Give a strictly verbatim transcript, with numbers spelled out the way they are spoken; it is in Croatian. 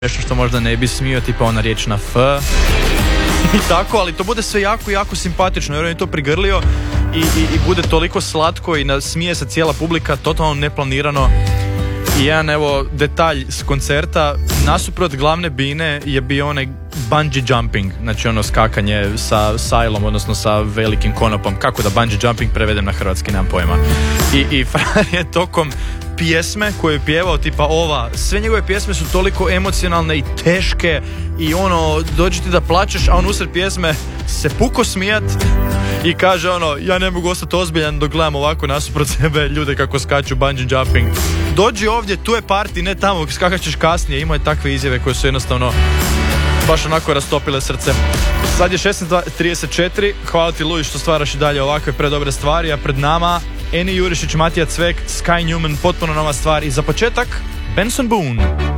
nešto što možda ne bi smio, tipa ona riječ na F i tako, ali to bude sve jako, jako simpatično, jer on je to prigrlio i, i, i bude toliko slatko i smije se cijela publika, totalno neplanirano. I jedan, evo, detalj s koncerta, nasuprot glavne bine je bio onaj bungee jumping, znači ono skakanje sa sajlom, odnosno sa velikim konopom. Kako da bungee jumping prevedem na hrvatski, nemam pojma. I, i Fran je tokom pjesme koju je pjevao, tipa ova, sve njegove pjesme su toliko emocionalne i teške i ono, dođi ti da plačeš, a on usred pjesme se puko smijat i kaže ono, ja ne mogu ostati ozbiljan dok gledam ovako nasuprot sebe ljude kako skaču bungee jumping. Dođi ovdje, tu je party, ne tamo, skakat ćeš kasnije. Imao je takve izjave koje su jednostavno baš onako rastopile srce. Sad je šesnaest trideset četiri, hvala ti Luj što stvaraš i dalje ovakve predobre stvari, a pred nama Eni Jurišić, Matija Cvek, Sky Newman, potpuno nova stvar i za početak Benson Boone.